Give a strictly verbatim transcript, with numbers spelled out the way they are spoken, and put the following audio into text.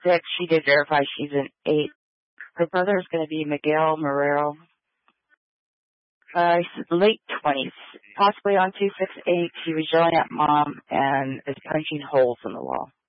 six. She did verify she's an eight. Her brother is going to be Miguel Marrero. Uh, he's late twenties, possibly on two six eight. He was yelling at mom and is punching holes in the wall.